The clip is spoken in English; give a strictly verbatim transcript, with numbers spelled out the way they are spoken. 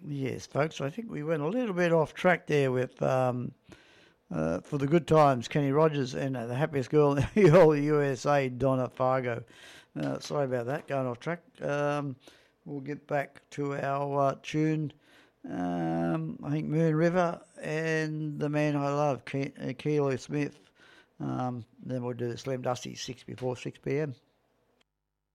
Yes, folks, I think we went a little bit off track there with um, uh, For the Good Times, Kenny Rogers, and uh, the happiest girl in the whole U S A, Donna Fargo. Uh, sorry about that, going off track. Um, we'll get back to our uh, tune. Um, I think Moon River and The Man I Love, Ke- uh, Keely Smith. Um, then we'll do the Slim Dusty six before six p m.